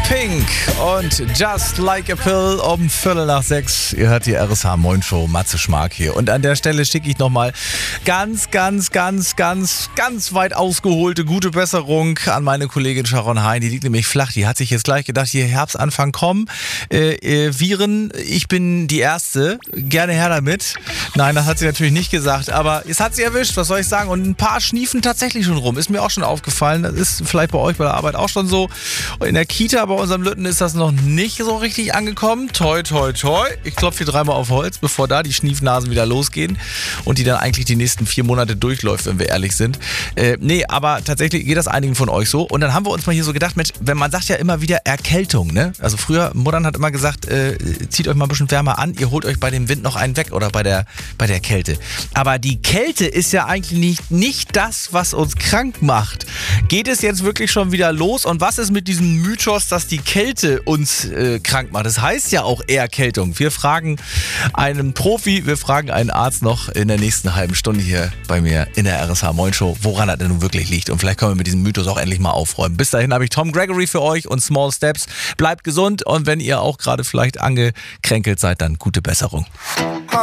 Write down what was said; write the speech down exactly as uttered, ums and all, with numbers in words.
Pink und Just Like a Pill um Viertel nach sechs. Ihr hört die R S H Moin Show, Matze Schmark hier. Und an der Stelle schicke ich nochmal ganz, ganz, ganz, ganz, ganz weit ausgeholte gute Besserung an meine Kollegin Sharon Hein. Die liegt nämlich flach. Die hat sich jetzt gleich gedacht, hier Herbstanfang, komm, äh, äh, Viren, ich bin die Erste. Gerne her damit. Nein, das hat sie natürlich nicht gesagt, aber es hat sie erwischt, was soll ich sagen? Und ein paar schniefen tatsächlich schon rum. Ist mir auch schon aufgefallen. Das ist vielleicht bei euch bei der Arbeit auch schon so. In der Kita bei unserem Lütten ist das noch nicht so richtig angekommen. Toi, toi, toi. Ich klopfe hier dreimal auf Holz, bevor da die Schniefnasen wieder losgehen und die dann eigentlich die nächsten vier Monate durchläuft, wenn wir ehrlich sind. Äh, nee, aber tatsächlich geht das einigen von euch so. Und dann haben wir uns mal hier so gedacht, Mensch, wenn man sagt ja immer wieder Erkältung, ne? Also früher, Muttern hat immer gesagt, äh, zieht euch mal ein bisschen wärmer an, ihr holt euch bei dem Wind noch einen weg oder bei der, bei der Kälte. Aber die Kälte ist ja eigentlich nicht, nicht das, was uns krank macht. Geht es jetzt wirklich schon wieder los? Und was ist mit diesem Mythos, dass die Kälte uns äh, krank macht? Das heißt ja auch Erkältung. Wir fragen einen Profi, wir fragen einen Arzt noch in der nächsten halben Stunde hier bei mir in der R S H Moin Show, woran das denn nun wirklich liegt. Und vielleicht können wir mit diesem Mythos auch endlich mal aufräumen. Bis dahin habe ich Tom Gregory für euch und Small Steps. Bleibt gesund und wenn ihr auch gerade vielleicht angekränkelt seid, dann gute Besserung.